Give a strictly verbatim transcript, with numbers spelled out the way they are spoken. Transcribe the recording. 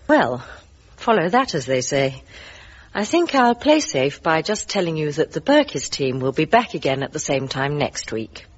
Well, follow that, as they say. I think I'll play safe by just telling you that the Burkiss team will be back again at the same time next week.